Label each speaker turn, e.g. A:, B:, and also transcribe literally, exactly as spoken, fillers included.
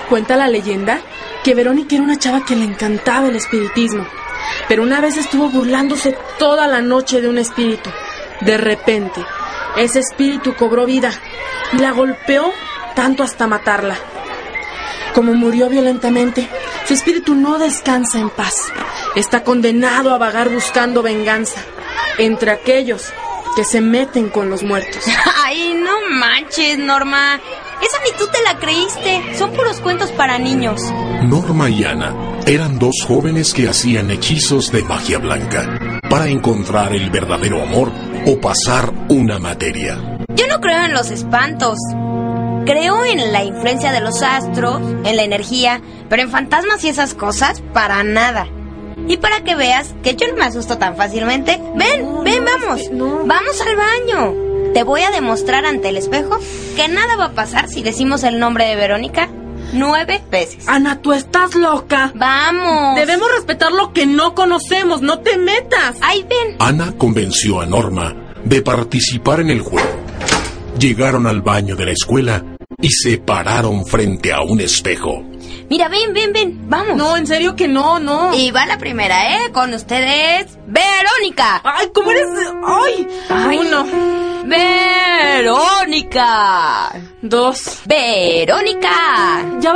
A: Cuenta la leyenda que Verónica era una chava que le encantaba el espiritismo, pero una vez estuvo burlándose toda la noche de un espíritu. De repente, ese espíritu cobró vida y la golpeó tanto hasta matarla. Como murió violentamente, su espíritu no descansa en paz. Está condenado a vagar buscando venganza entre aquellos que se meten con los muertos.
B: Ay, no manches, Norma. Esa ni tú te la creíste. Son puros cuentos para niños.
C: Norma y Ana eran dos jóvenes que hacían hechizos de magia blanca para encontrar el verdadero amor o pasar una materia.
B: Yo no creo en los espantos. Creo en la influencia de los astros, en la energía, pero en fantasmas y esas cosas, para nada. Y para que veas que yo no me asusto tan fácilmente, ven, no, ven, no, vamos, no. Vamos al baño. Te voy a demostrar ante el espejo que nada va a pasar si decimos el nombre de Verónica nueve veces.
A: Ana, tú estás loca.
B: Vamos.
A: Debemos respetar lo que no conocemos, no te metas.
B: Ay, ven.
C: Ana convenció a Norma de participar en el juego. Llegaron al baño de la escuela y se pararon frente a un espejo.
B: Mira, ven, ven, ven, vamos.
A: No, en serio que no, no.
B: Y va la primera, ¿eh? Con ustedes, Verónica.
A: Ay, ¿cómo eres? Ay,
B: Ay.
A: Uno.
B: Verónica.
A: Dos.
B: Verónica.
A: Ya